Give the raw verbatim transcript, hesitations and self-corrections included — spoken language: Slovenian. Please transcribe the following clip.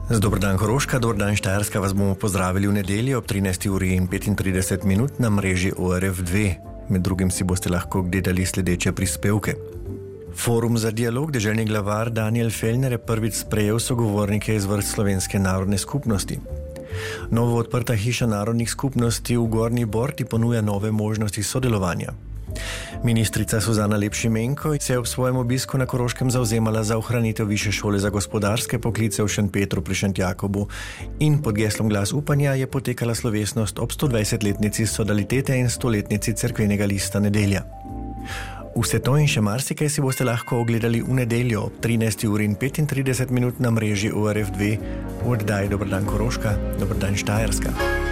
Dober dan Koroška, dober dan Štajerska, vas bomo pozdravili v nedeljo ob trinajsti uri in petintrideset minut na mreži O R F dve. Med drugim si boste lahko gledali sledeče prispevke. Forum za dialog deželni glavar Daniel Fellner je prvič sprejel sogovornike iz vrst Slovenske narodne skupnosti. Novo odprta hiša narodnih skupnosti v Gornji Borti ponuja nove možnosti sodelovanja. Ministrica Suzana Lep Šimenko se je ob svojem obisku na Koroškem zavzemala za ohranitev Višje šole za gospodarske poklice v Šentpetru pri Šentjakobu in pod geslom Glas upanja je potekala slovesnost ob stodvajsetletnici sodalitete in stoletnici cerkvenega lista Nedelja. Vse to in še marsikaj si boste lahko ogledali v nedeljo ob trinajsti uri in petintrideset minut na mreži O R F dve v oddaji Dober dan Koroška, dober dan Štajerska.